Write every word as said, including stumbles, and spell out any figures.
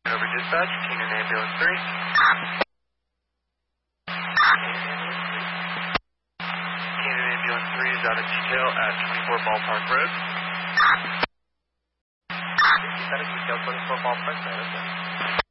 Over dispatch, Canaan Ambulance three. Canaan Ambulance three is out of detail at twenty-four Ballpark Road. Is that a detail twenty-four Ballpark Road?